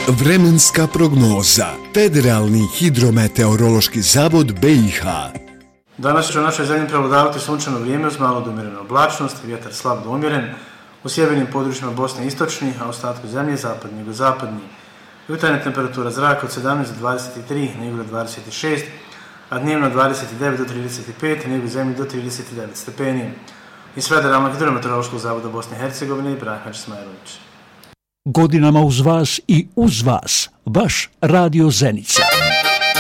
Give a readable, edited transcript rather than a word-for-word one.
Vremenska prognoza. Federalni hidrometeorološki zavod BiH. Danas će u našoj zemlji prevladavati sunčano vrijeme uz malo do umjerene oblačnosti, vjetar slab do umjeren, u sjevernim područjima Bosne istočni, a u ostatku zemlje zapadni i jugozapadni. Jutarnja temperatura zraka od 17 do 23, na jugu do 26, a dnevno 29 do 35, na jugu zemlji do 39 stepeni. Iz Federalnog hidrometeorološkog zavoda Bosne i Hercegovine Ibrahim Hadžismajlović. Godinama uz vas i uz vas, vaš Radio Zenica.